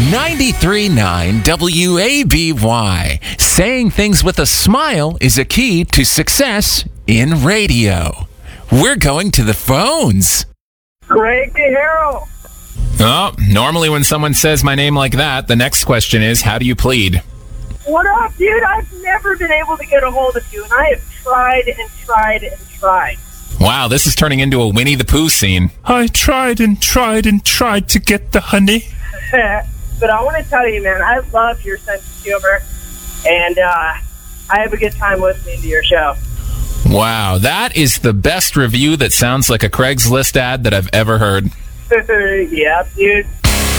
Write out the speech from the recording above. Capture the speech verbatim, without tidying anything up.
ninety-three point nine W A B Y. Saying things with a smile is a key to success in radio. We're going to the phones. Greg DeHaro. Oh, normally when someone says my name like that, the next question is, how do you plead? What up, dude? I've never been able to get a hold of you, and I have tried and tried and tried. Wow, this is turning into a Winnie the Pooh scene. I tried and tried and tried to get the honey. But I want to tell you, man, I love your sense of humor, and uh, I have a good time listening to your show. Wow, that is the best review that sounds like a Craigslist ad that I've ever heard. Yeah, dude.